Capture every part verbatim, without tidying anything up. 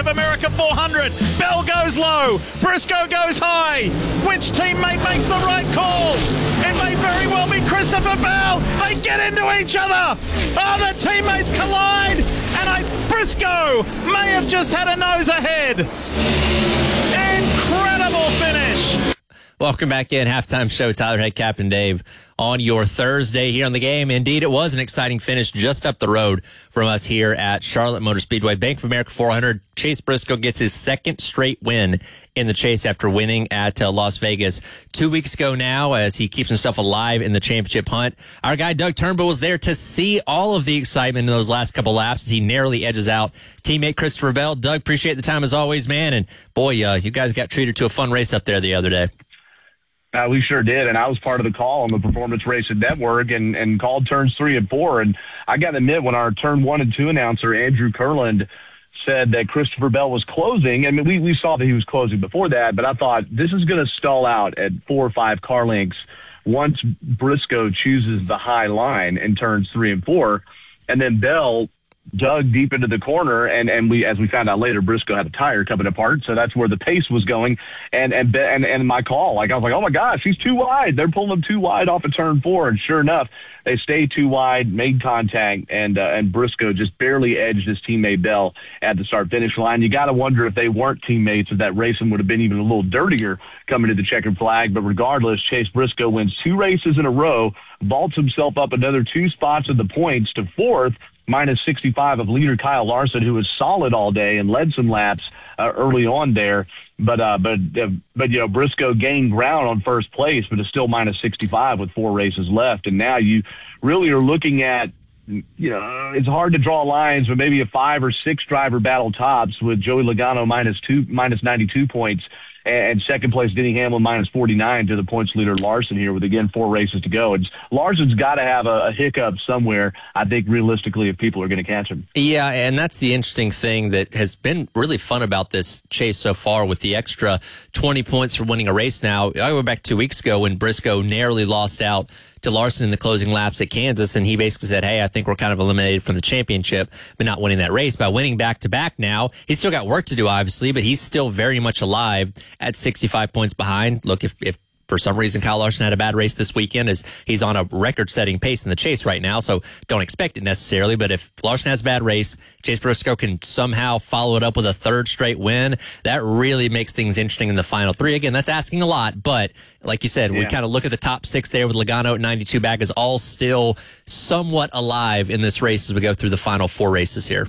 America four hundred. Bell goes low. Briscoe goes high. Which teammate makes the right call? It may very well be Christopher Bell. They get into each other. Oh, the teammates collide. And I, Briscoe may have just had a nose ahead. Incredible finish. Welcome back in. Halftime show. Tyler Head, Captain Dave on your Thursday here on the game. Indeed, it was an exciting finish just up the road from us here at Charlotte Motor Speedway. Bank of America four hundred. Chase Briscoe gets his second straight win in the chase after winning at uh, Las Vegas two weeks ago now, as he keeps himself alive in the championship hunt. Our guy Doug Turnbull was there to see all of the excitement in those last couple laps as he narrowly edges out teammate Christopher Bell. Doug, appreciate the time as always, man. And boy, uh, you guys got treated to a fun race up there the other day. Uh, we sure did, and I was part of the call on the Performance Racing Network and, and called turns three and four. And I got to admit, when our turn one and two announcer, Andrew Kurland, said that Christopher Bell was closing, I mean, we, we saw that he was closing before that, but I thought this is going to stall out at four or five car lengths once Briscoe chooses the high line in turns three and four. And then Bell dug deep into the corner, and, and we, as we found out later, Briscoe had a tire coming apart, so that's where the pace was going. And and and, and my call, like I was like, oh my gosh, he's too wide. They're pulling him too wide off of turn four, and sure enough, they stayed too wide, made contact, and uh, and Briscoe just barely edged his teammate Bell at the start-finish line. You got to wonder if they weren't teammates, if that racing would have been even a little dirtier coming to the checkered flag. But regardless, Chase Briscoe wins two races in a row, vaults himself up another two spots in the points to fourth, minus sixty-five of leader Kyle Larson, who was solid all day and led some laps uh, early on there. But, uh, but, uh, but you know, Briscoe gained ground on first place, but it's still minus sixty-five with four races left. And now you really are looking at, you know, it's hard to draw lines, but maybe a five or six driver battle tops with Joey Logano minus two, minus ninety-two points, and second place Denny Hamlin minus forty-nine to the points leader Larson here with, again, four races to go. It's, Larson's got to have a, a hiccup somewhere, I think, realistically, if people are going to catch him. Yeah, and that's the interesting thing that has been really fun about this chase so far with the extra twenty points for winning a race now. I go back two weeks ago when Briscoe narrowly lost out to Larson in the closing laps at Kansas, and he basically said, hey, I think we're kind of eliminated from the championship, but not winning that race. By winning back-to-back now, he's still got work to do, obviously, but he's still very much alive at sixty-five points behind. Look, if, if for some reason Kyle Larson had a bad race this weekend, as he's on a record-setting pace in the chase right now, so don't expect it necessarily. But if Larson has a bad race, Chase Briscoe can somehow follow it up with a third straight win, that really makes things interesting in the final three. Again, that's asking a lot, but like you said, yeah. we kind of look at the top six there with Logano at ninety-two back is all still somewhat alive in this race as we go through the final four races here.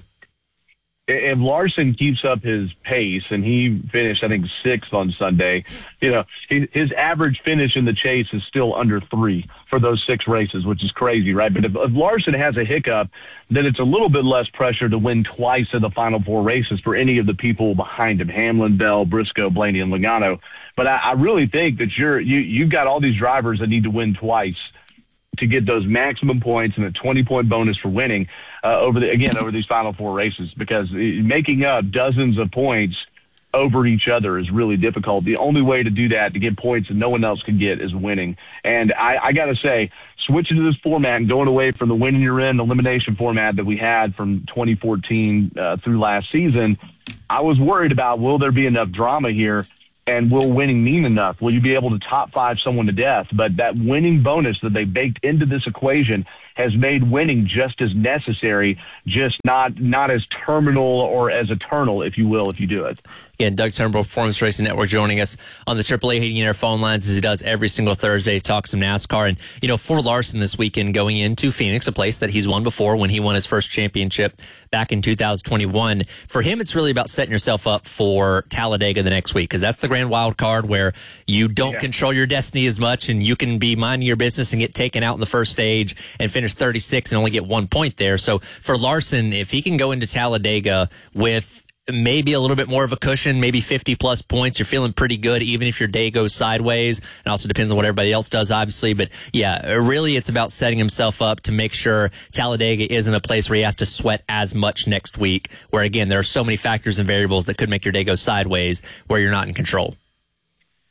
If Larson keeps up his pace, and he finished, I think, sixth on Sunday, you know, his average finish in the chase is still under three for those six races, which is crazy, right? But if, if Larson has a hiccup, then it's a little bit less pressure to win twice in the final four races for any of the people behind him, Hamlin, Bell, Briscoe, Blaney, and Logano. But I, I really think that you're, you, you've got all these drivers that need to win twice to get those maximum points and a twenty-point bonus for winning uh, over the again over these final four races, because making up dozens of points over each other is really difficult. The only way to do that, to get points that no one else can get, is winning. And I, I got to say, switching to this format and going away from the winning you're in elimination format that we had from twenty fourteen uh, through last season, I was worried about, will there be enough drama here? And will winning mean enough? Will you be able to top five someone to death? But that winning bonus that they baked into this equation has made winning just as necessary, just not not as terminal or as eternal, if you will, if you do it. Again, Doug Turnbull, Performance Racing Network, joining us on the triple A Heating and Air phone lines as he does every single Thursday. He talks some NASCAR. And, you know, for Larson this weekend going into Phoenix, a place that he's won before when he won his first championship back in two thousand twenty-one, for him, it's really about setting yourself up for Talladega the next week, because that's the grand wild card where you don't yeah. control your destiny as much, and you can be minding your business and get taken out in the first stage and finish thirty-six and only get one point there. So for Larson, if he can go into Talladega with maybe a little bit more of a cushion, maybe fifty plus points, you're feeling pretty good, even if your day goes sideways. It also depends on what everybody else does, obviously. But yeah, really it's about setting himself up to make sure Talladega isn't a place where he has to sweat as much next week, where again, there are so many factors and variables that could make your day go sideways where you're not in control.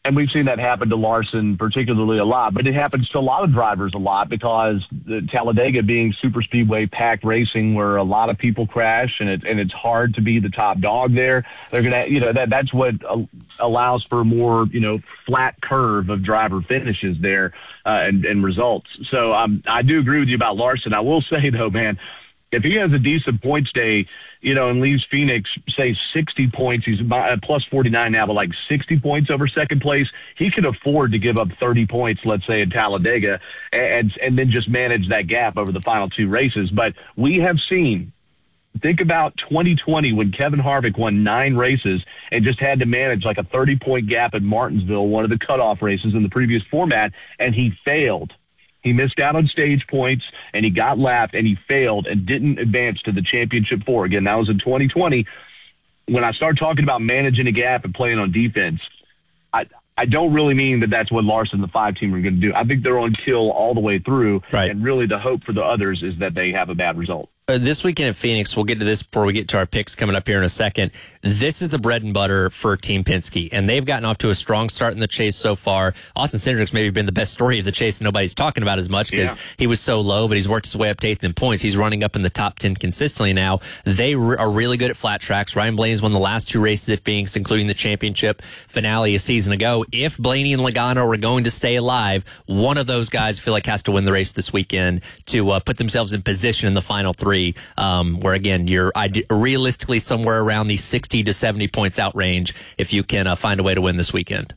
And we've seen that happen to Larson particularly a lot, but it happens to a lot of drivers a lot because the Talladega being super speedway packed racing where a lot of people crash and it, and it's hard to be the top dog there. They're going to, you know, that that's what uh, allows for a more, you know, flat curve of driver finishes there uh, and, and results. So um, I do agree with you about Larson. I will say though, man, if he has a decent points day, you know, and leaves Phoenix, say, sixty points, he's plus forty-nine now, but like sixty points over second place, he can afford to give up thirty points, let's say, in Talladega, and, and then just manage that gap over the final two races. But we have seen, think about twenty twenty when Kevin Harvick won nine races and just had to manage like a thirty-point gap at Martinsville, one of the cutoff races in the previous format, and he failed. He missed out on stage points, and he got lapped, and he failed and didn't advance to the championship four. Again, that was in twenty twenty. When I start talking about managing a gap and playing on defense, I I don't really mean that that's what Larson and the five-team are going to do. I think they're on kill all the way through, right. And really the hope for the others is that they have a bad result. Uh, this weekend at Phoenix, we'll get to this before we get to our picks coming up here in a second. This is the bread and butter for Team Penske, and they've gotten off to a strong start in the chase so far. Austin Cindric's maybe been the best story of the chase that nobody's talking about as much because yeah. he was so low, but he's worked his way up to eighth in points. He's running up in the top ten consistently now. They re- are really good at flat tracks. Ryan Blaney's won the last two races at Phoenix, including the championship finale a season ago. If Blaney and Logano are going to stay alive, one of those guys I feel like has to win the race this weekend to uh, put themselves in position in the final three. Um, where again you're ide- realistically somewhere around the sixty to seventy points out range if you can uh, find a way to win this weekend.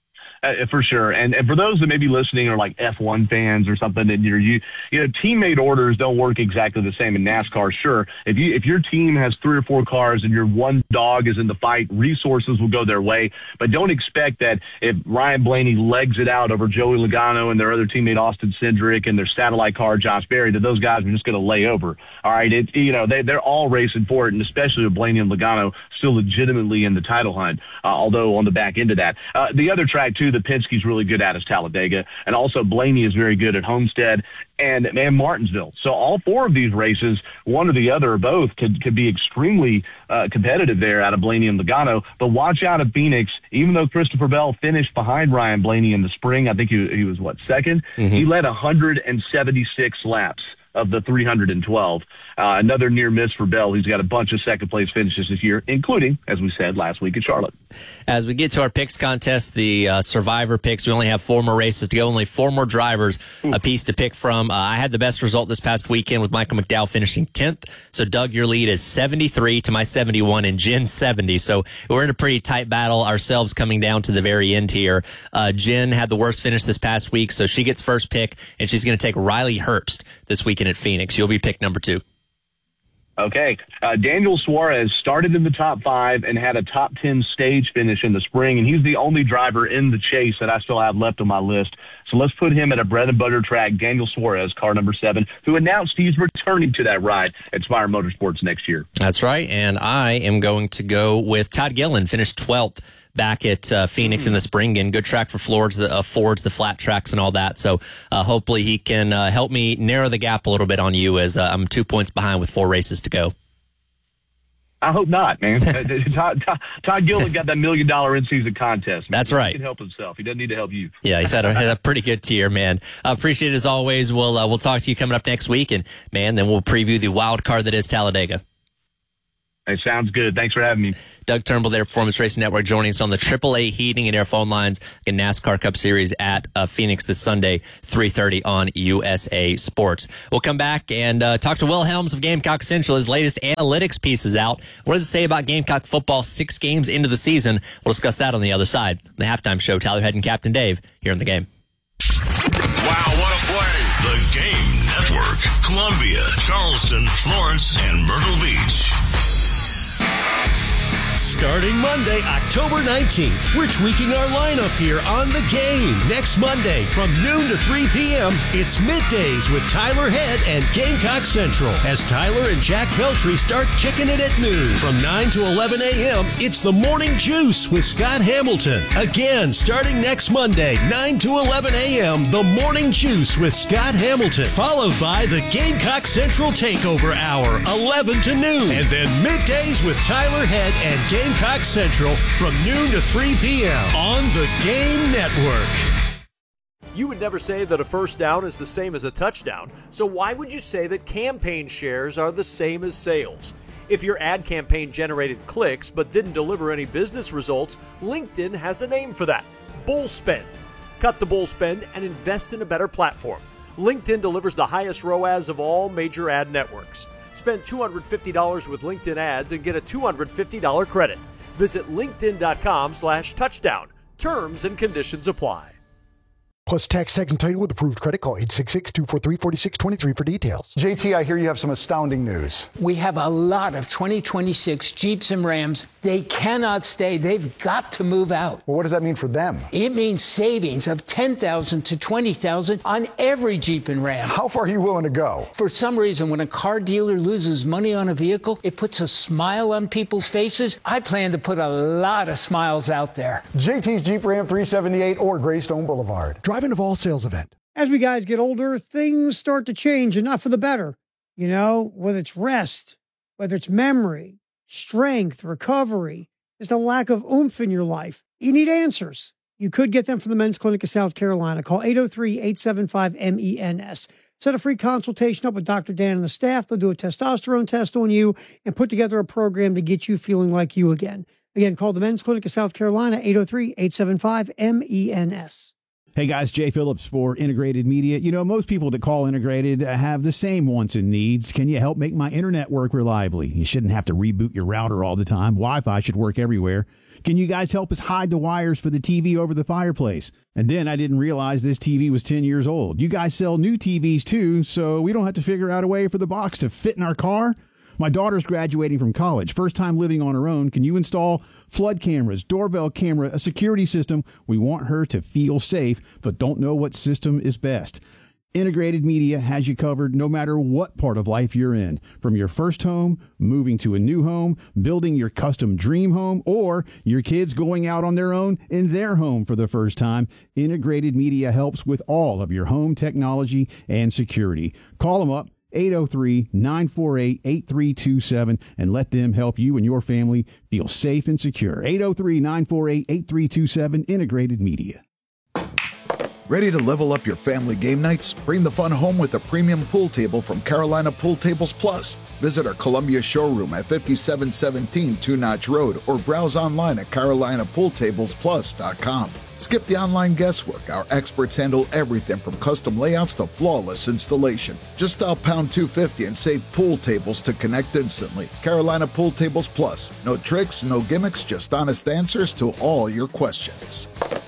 Uh, for sure. And, and for those that may be listening are like F one fans or something, and you're, you, you know, teammate orders don't work exactly the same in NASCAR. Sure. If you, if your team has three or four cars and your one dog is in the fight, resources will go their way, but don't expect that if Ryan Blaney legs it out over Joey Logano and their other teammate Austin Cindric and their satellite car Josh Berry, that those guys are just going to lay over. All right. It, you know, they, they're all racing for it. And especially with Blaney and Logano still legitimately in the title hunt, uh, although on the back end of that, uh, the other track too, that Penske's really good at is Talladega, and also Blaney is very good at Homestead and, and Martinsville. So all four of these races, one or the other or both, could, could be extremely uh, competitive there out of Blaney and Logano. But watch out at Phoenix. Even though Christopher Bell finished behind Ryan Blaney in the spring, I think he, he was, what, second? Mm-hmm. He led one hundred seventy-six laps of the three hundred twelve. Uh, another near miss for Bell. He's got a bunch of second-place finishes this year, including, as we said, last week at Charlotte. As we get to our picks contest, the uh, Survivor picks, we only have four more races to go, only four more drivers a piece to pick from. Uh, I had the best result this past weekend with Michael McDowell finishing tenth. So, Doug, your lead is seventy-three to my seventy-one and Jen seventy. So, we're in a pretty tight battle ourselves coming down to the very end here. Uh, Jen had the worst finish this past week, so she gets first pick, and she's going to take Riley Herbst this weekend at Phoenix. You'll be pick number two. Okay. Uh, Daniel Suarez started in the top five and had a top ten stage finish in the spring, and he's the only driver in the chase that I still have left on my list. So let's put him at a bread and butter track, Daniel Suarez, car number seven, who announced he's returning to that ride at Spire Motorsports next year. That's right, and I am going to go with Todd Gilliland, finished twelfth back at uh, Phoenix mm. in the spring, and good track for Fords, the, uh, Fords, the flat tracks and all that. So uh, hopefully he can uh, help me narrow the gap a little bit on you as uh, I'm two points behind with four races to go. I hope not, man. Todd, Todd, Todd Gilliland got that million dollar in season contest. Man. That's right. He can help himself. He doesn't need to help you. Yeah, he's had a, had a pretty good tier, man. Uh, appreciate it as always. We'll uh, we'll talk to you coming up next week, and man, then we'll preview the wild card that is Talladega. It sounds good. Thanks for having me. Doug Turnbull there, Performance Racing Network, joining us on the triple A Heating and Air phone lines in NASCAR Cup Series at uh, Phoenix this Sunday, three thirty on U S A Sports. We'll come back and uh, talk to Will Helms of Gamecock Central. His latest analytics piece is out. What does it say about Gamecock football six games into the season? We'll discuss that on the other side. The halftime show, Tyler Head and Captain Dave here in the game. Wow, what a play. The Game Network, Columbia, Charleston, Florence, and Myrtle Beach. Starting Monday, October nineteenth, we're tweaking our lineup here on The Game. Next Monday, from noon to three p.m., it's Middays with Tyler Head and Gamecock Central. As Tyler and Jack Veltri start kicking it at noon. From nine to eleven a.m., it's The Morning Juice with Scott Hamilton. Again, starting next Monday, nine to eleven a.m., The Morning Juice with Scott Hamilton. Followed by the Gamecock Central Takeover Hour, eleven to noon. And then Middays with Tyler Head and Gamecock Gamecock Central from noon to three p.m. on the Game Network. You would never say that a first down is the same as a touchdown, so why would you say that campaign shares are the same as sales? If your ad campaign generated clicks but didn't deliver any business results, LinkedIn has a name for that: bull spend. Cut the bull spend and invest in a better platform. LinkedIn delivers the highest R O A S of all major ad networks. Spend two hundred fifty dollars with LinkedIn ads and get a two hundred fifty dollars credit. Visit linkedin.com slash touchdown. Terms and conditions apply. Plus tax, tags, and title with approved credit. Call eight six six, two four three, four six two three for details. J T, I hear you have some astounding news. We have a lot of twenty twenty-six Jeeps and Rams. They cannot stay. They've got to move out. Well, what does that mean for them? It means savings of ten thousand dollars to twenty thousand dollars on every Jeep and Ram. How far are you willing to go? For some reason, when a car dealer loses money on a vehicle, it puts a smile on people's faces. I plan to put a lot of smiles out there. J T's Jeep Ram three seventy-eight or Greystone Boulevard. Driving of all sales event. As we guys get older, things start to change, and not for the better. You know, whether it's rest, whether it's memory, strength, recovery, just a lack of oomph in your life. You need answers. You could get them from the Men's Clinic of South Carolina. Call eight oh three, eight seven five, M E N S. Set a free consultation up with Doctor Dan and the staff. They'll do a testosterone test on you and put together a program to get you feeling like you again. Again, call the Men's Clinic of South Carolina, eight oh three, eight seven five, M E N S. Hey guys, Jay Phillips for Integrated Media. You know, most people that call Integrated have the same wants and needs. Can you help make my internet work reliably? You shouldn't have to reboot your router all the time. Wi-Fi should work everywhere. Can you guys help us hide the wires for the T V over the fireplace? And then I didn't realize this T V was ten years old. You guys sell new T Vs too, so we don't have to figure out a way for the box to fit in our car? My daughter's graduating from college, first time living on her own. Can you install flood cameras, doorbell camera, a security system? We want her to feel safe, but don't know what system is best. Integrated Media has you covered no matter what part of life you're in. From your first home, moving to a new home, building your custom dream home, or your kids going out on their own in their home for the first time, Integrated Media helps with all of your home technology and security. Call them up. eight oh three, nine four eight, eight three two seven, and let them help you and your family feel safe and secure. eight oh three, nine four eight, eight three two seven, Integrated Media. Ready to level up your family game nights? Bring the fun home with a premium pool table from Carolina Pool Tables Plus. Visit our Columbia showroom at fifty-seven seventeen Two Notch Road or browse online at carolina pool tables plus dot com. Skip the online guesswork. Our experts handle everything from custom layouts to flawless installation. Just dial pound two fifty and save pool tables to connect instantly. Carolina Pool Tables Plus. No tricks, no gimmicks, just honest answers to all your questions.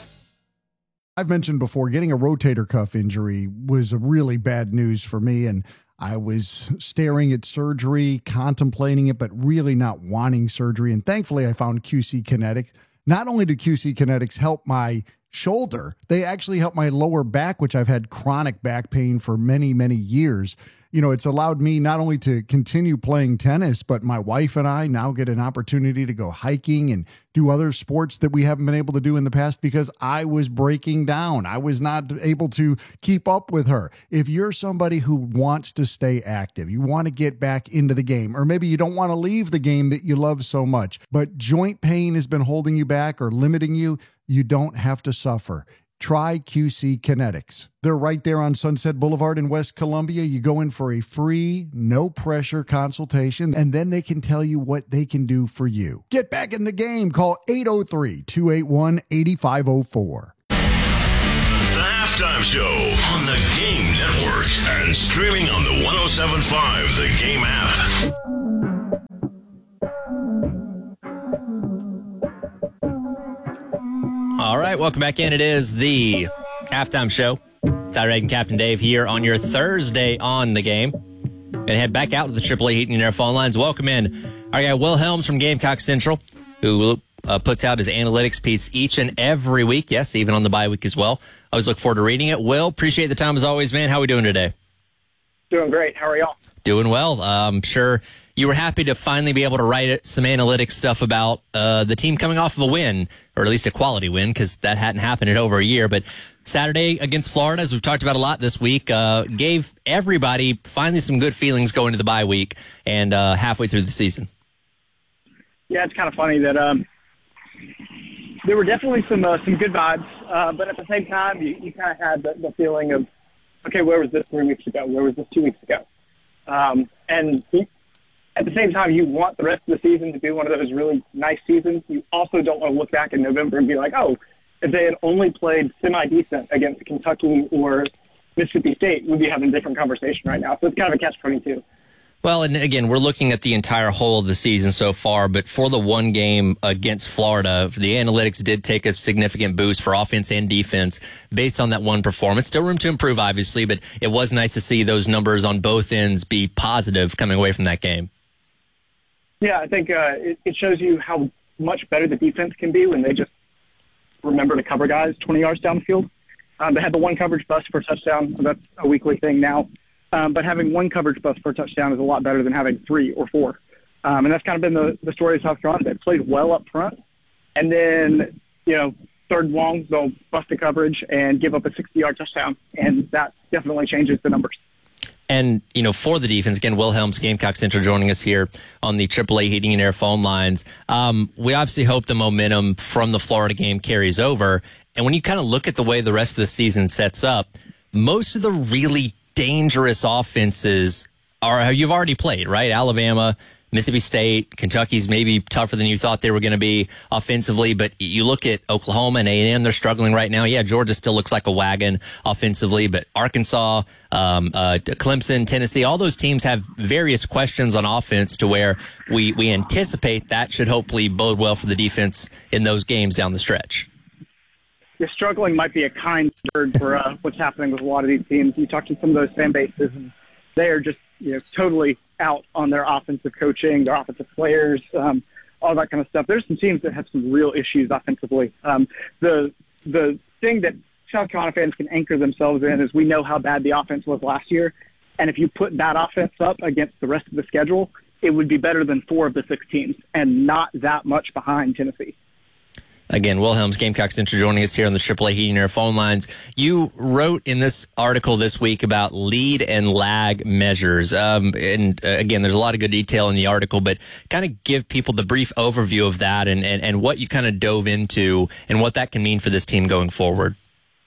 I've mentioned before, getting a rotator cuff injury was really bad news for me, and I was staring at surgery, contemplating it, but really not wanting surgery. And thankfully, I found Q C Kinetics. Not only do Q C Kinetics help my shoulder, they actually help my lower back, which I've had chronic back pain for many, many years. You know, it's allowed me not only to continue playing tennis, but my wife and I now get an opportunity to go hiking and do other sports that we haven't been able to do in the past because I was breaking down. I was not able to keep up with her. If you're somebody who wants to stay active, you want to get back into the game, or maybe you don't want to leave the game that you love so much, but joint pain has been holding you back or limiting you, you don't have to suffer. Try Q C Kinetics. They're right there on Sunset Boulevard in West Columbia. You go in for a free, no-pressure consultation, and then they can tell you what they can do for you. Get back in the game. Call eight oh three, two eight one, eight five oh four. The Halftime Show on the Game Network and streaming on the one oh seven point five The Game app. All right, welcome back in. It is the Halftime Show. Tyler Hagen, Captain Dave here on your Thursday on the Game. And head back out to the Triple A Heating and Air phone lines. Welcome in our guy Will Helms from Gamecock Central, who uh, puts out his analytics piece each and every week. Yes, even on the bye week as well. I always look forward to reading it. Will, appreciate the time as always, man. How are we doing today? Doing great. How are y'all? Doing well. I'm sure you were happy to finally be able to write some analytics stuff about uh, the team coming off of a win, or at least a quality win, because that hadn't happened in over a year. But Saturday against Florida, as we've talked about a lot this week, uh, gave everybody finally some good feelings going into the bye week and uh, halfway through the season. Yeah, it's kind of funny that um, there were definitely some uh, some good vibes, uh, but at the same time, you, you kind of had the, the feeling of, okay, where was this three weeks ago? Where was this two weeks ago? Um, and he, at the same time, you want the rest of the season to be one of those really nice seasons. You also don't want to look back in November and be like, oh, if they had only played semi-decent against Kentucky or Mississippi State, we'd be having a different conversation right now. So it's kind of a catch twenty-two. Well, and again, we're looking at the entire whole of the season so far, but for the one game against Florida, the analytics did take a significant boost for offense and defense based on that one performance. Still room to improve, obviously, but it was nice to see those numbers on both ends be positive coming away from that game. Yeah, I think uh, it, it shows you how much better the defense can be when they just remember to cover guys twenty yards down the field. Um, they had the one coverage bust for a touchdown. That's a weekly thing now. Um, but having one coverage bust for a touchdown is a lot better than having three or four. Um, and that's kind of been the, the story of South Carolina. They played well up front. And then, you know, third long, they'll bust the coverage and give up a sixty-yard touchdown. And that definitely changes the numbers. And, you know, for the defense, again, Will Helms, Gamecock Central, joining us here on the triple A Heating and Air phone lines. Um, we obviously hope the momentum from the Florida game carries over. And when you kind of look at the way the rest of the season sets up, most of the really dangerous offenses are you've already played, right? Alabama, Mississippi State, Kentucky's maybe tougher than you thought they were going to be offensively, but you look at Oklahoma and A and M, they're struggling right now. Yeah, Georgia still looks like a wagon offensively, but Arkansas, um, uh, Clemson, Tennessee, all those teams have various questions on offense to where we, we anticipate that should hopefully bode well for the defense in those games down the stretch. Yeah, struggling might be a kind word for uh, what's happening with a lot of these teams. You talk to some of those fan bases, and they are just you know totally out on their offensive coaching, their offensive players, um, all that kind of stuff. There's some teams that have some real issues offensively. Um, the the thing that South Carolina fans can anchor themselves in is we know how bad the offense was last year, and if you put that offense up against the rest of the schedule, it would be better than four of the six teams, and not that much behind Tennessee. Again, Will Helms, Gamecock Central, joining us here on the triple A Heating and Air phone lines. You wrote in this article this week about lead and lag measures. Um, and uh, again, there's a lot of good detail in the article, but kind of give people the brief overview of that and, and, and what you kind of dove into and what that can mean for this team going forward.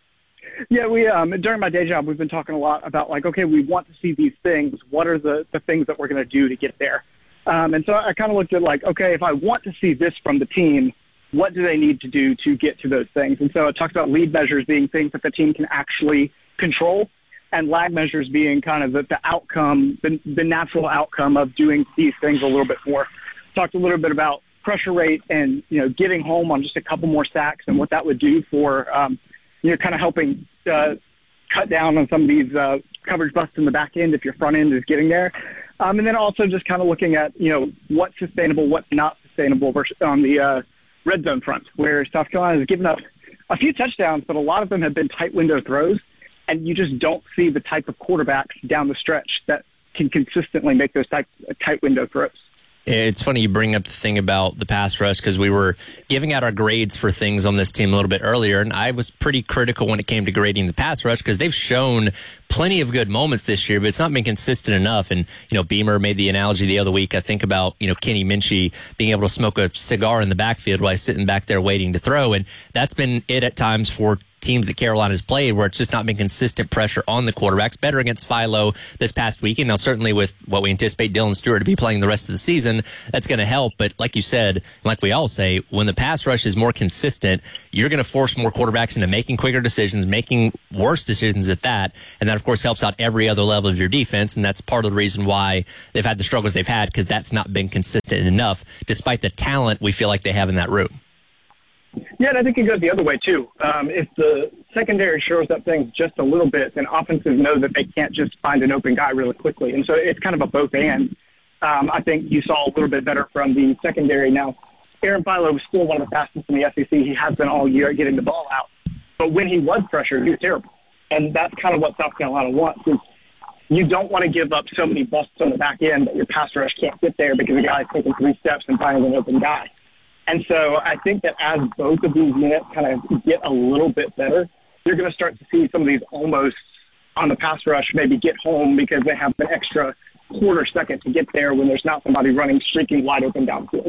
Yeah, we um, during my day job, we've been talking a lot about like, okay, we want to see these things. What are the, the things that we're going to do to get there? Um, and so I kind of looked at like, okay, if I want to see this from the team, what do they need to do to get to those things? And so it talks about lead measures being things that the team can actually control, and lag measures being kind of the, the outcome, the, the natural outcome of doing these things a little bit more. Talked a little bit about pressure rate and, you know, getting home on just a couple more sacks and what that would do for, um, you know, kind of helping uh, cut down on some of these uh, coverage busts in the back end if your front end is getting there. Um, and then also just kind of looking at, you know, what's sustainable, what's not sustainable versus on the uh, red zone front, where South Carolina has given up a few touchdowns, but a lot of them have been tight window throws, and you just don't see the type of quarterbacks down the stretch that can consistently make those type, tight window throws. It's funny you bring up the thing about the pass rush because we were giving out our grades for things on this team a little bit earlier, and I was pretty critical when it came to grading the pass rush because they've shown plenty of good moments this year, but it's not been consistent enough. And, you know, Beamer made the analogy the other week. I think about, you know, Kenny Minchie being able to smoke a cigar in the backfield while he's sitting back there waiting to throw, and that's been it at times for teams that Carolina's played where it's just not been consistent pressure on the quarterbacks. Better against Philo this past weekend. Now, certainly with what we anticipate Dylan Stewart to be playing the rest of the season, that's going to help. But like you said, like we all say, when the pass rush is more consistent, you're going to force more quarterbacks into making quicker decisions, making worse decisions at that. And that, of course, helps out every other level of your defense. And that's part of the reason why they've had the struggles they've had, because that's not been consistent enough, despite the talent we feel like they have in that room. Yeah, and I think it goes the other way, too. Um, if the secondary shores up things just a little bit, then offenses know that they can't just find an open guy really quickly. And so it's kind of a both and. Um, I think you saw a little bit better from the secondary. Now, Aaron Philo was still one of the fastest in the S E C. He has been all year getting the ball out. But when he was pressured, he was terrible. And that's kind of what South Carolina wants. Is you don't want to give up so many busts on the back end that your pass rush can't get there because the guy's taking three steps and finding an open guy. And so I think that as both of these units kind of get a little bit better, you're going to start to see some of these almost on the pass rush maybe get home because they have an extra quarter second to get there when there's not somebody running, streaking wide open downfield.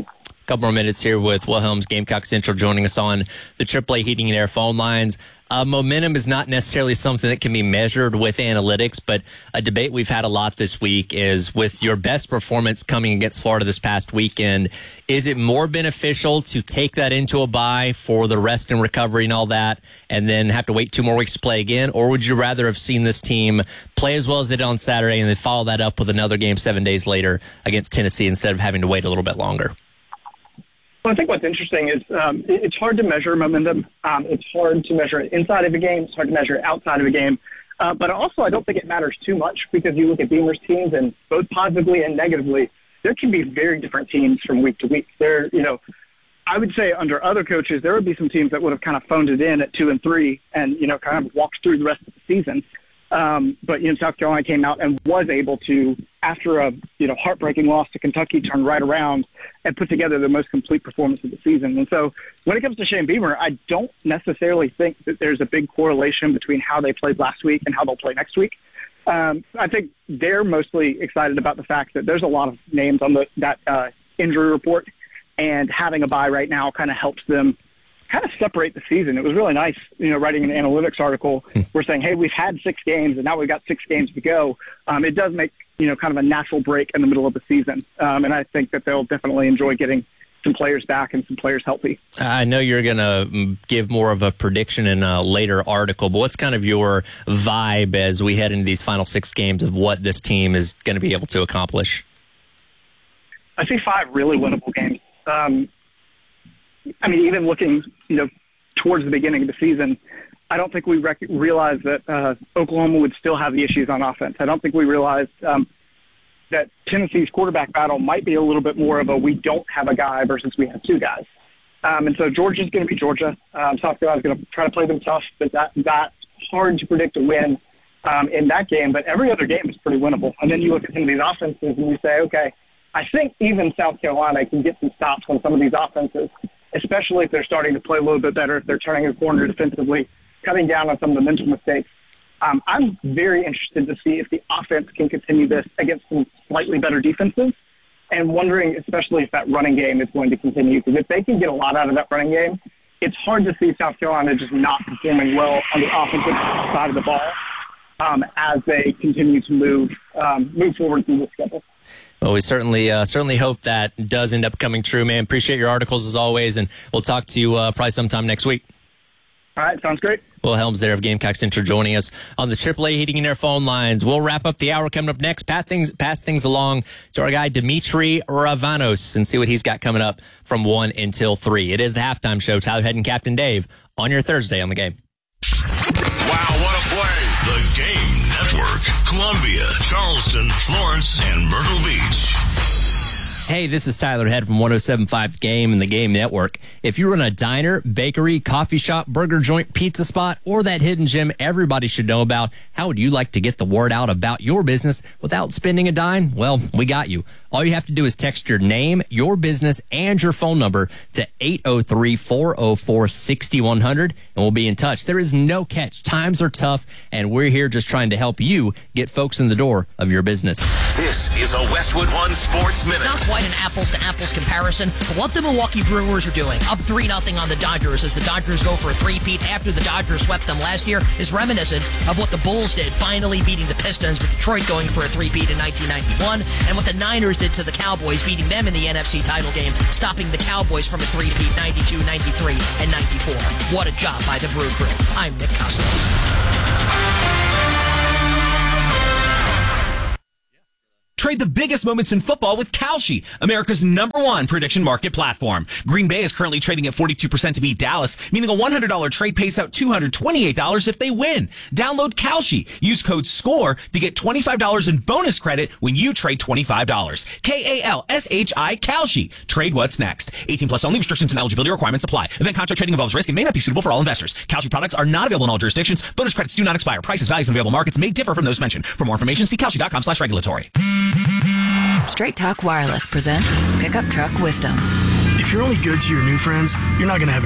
couple more minutes here with Will Helms, Gamecock Central, joining us on the triple A Heating and Air phone lines. Uh, momentum is not necessarily something that can be measured with analytics, but a debate we've had a lot this week is with your best performance coming against Florida this past weekend, is it more beneficial to take that into a bye for the rest and recovery and all that, and then have to wait two more weeks to play again? Or would you rather have seen this team play as well as they did on Saturday and then follow that up with another game seven days later against Tennessee instead of having to wait a little bit longer? Well, I think what's interesting is um, it, it's hard to measure momentum. Um, it's hard to measure it inside of a game. It's hard to measure it outside of a game. Uh, but also, I don't think it matters too much because you look at Beamer's teams, and both positively and negatively, there can be very different teams from week to week. There, you know, I would say under other coaches, there would be some teams that would have kind of phoned it in at two and three, and you know, kind of walked through the rest of the season. Um, but, you know, South Carolina came out and was able to, after a, you know, heartbreaking loss to Kentucky, turn right around and put together the most complete performance of the season. And so when it comes to Shane Beamer, I don't necessarily think that there's a big correlation between how they played last week and how they'll play next week. Um, I think they're mostly excited about the fact that there's a lot of names on the, that uh, injury report, and having a bye right now kind of helps them kind of separate the season. It was really nice, you know, writing an analytics article. We're saying, hey, we've had six games and now we've got six games to go. Um, it does make, you know, kind of a natural break in the middle of the season. Um, and I think that they'll definitely enjoy getting some players back and some players healthy. I know you're going to give more of a prediction in a later article, but what's kind of your vibe as we head into these final six games of what this team is going to be able to accomplish? I see five really winnable games. Um, I mean, even looking, you know, towards the beginning of the season, I don't think we rec- realized that uh, Oklahoma would still have the issues on offense. I don't think we realized um, that Tennessee's quarterback battle might be a little bit more of a we don't have a guy versus we have two guys. Um, and so Georgia's going to be Georgia. Um, South Carolina's going to try to play them tough, but that that's hard to predict a win um, in that game. But every other game is pretty winnable. And then you look at some of these offenses and you say, okay, I think even South Carolina can get some stops on some of these offenses, especially if they're starting to play a little bit better, if they're turning a corner defensively, cutting down on some of the mental mistakes. Um, I'm very interested to see if the offense can continue this against some slightly better defenses, and wondering especially if that running game is going to continue. Because if they can get a lot out of that running game, it's hard to see South Carolina just not performing well on the offensive side of the ball um, as they continue to move um, move forward through the schedule. Well, we certainly uh, certainly hope that does end up coming true, man. Appreciate your articles as always, and we'll talk to you uh, probably sometime next week. All right, sounds great. Will Helms there of Gamecock Central joining us on the triple A Heating and Air phone lines. We'll wrap up the hour coming up next. Pass things, pass things along to our guy, Dimitri Ravanos, and see what he's got coming up from one until three. It is the halftime show. Tyler Head and Captain Dave on your Thursday on The Game. Wow, what a play. The Game Network. Columbia, Charleston, Florence, and Myrtle Beach. Hey, this is Tyler Head from one oh seven point five Game and the Game Network. If you run a diner, bakery, coffee shop, burger joint, pizza spot, or that hidden gem everybody should know about, how would you like to get the word out about your business without spending a dime? Well, we got you. All you have to do is text your name, your business, and your phone number to eight oh three, four oh four, six one zero zero, and we'll be in touch. There is no catch. Times are tough, and we're here just trying to help you get folks in the door of your business. This is a Westwood One Sports Minute. It's not quite an apples-to-apples comparison, but what the Milwaukee Brewers are doing, up three nothing on the Dodgers as the Dodgers go for a three-peat after the Dodgers swept them last year, is reminiscent of what the Bulls did, finally beating the Pistons, with Detroit going for a three-peat in nineteen ninety-one, and what the Niners did to the Cowboys, beating them in the N F C title game, stopping the Cowboys from a three-peat ninety-two, ninety-three, and ninety-four. What a job by the Brew Crew. I'm Nick Costos. Trade the biggest moments in football with Kalshi, America's number one prediction market platform. Green Bay is currently trading at forty-two percent to beat Dallas, meaning a one hundred dollars trade pays out two hundred twenty-eight dollars if they win. Download Kalshi. Use code SCORE to get twenty-five dollars in bonus credit when you trade twenty-five dollars. K A L S H I, Kalshi. Trade what's next. eighteen plus only. Restrictions and eligibility requirements apply. Event contract trading involves risk and may not be suitable for all investors. Kalshi products are not available in all jurisdictions. Bonus credits do not expire. Prices, values, and available markets may differ from those mentioned. For more information, see Kalshi.com slash regulatory. Straight Talk Wireless presents Pickup Truck Wisdom. If you're only good to your new friends, you're not going to have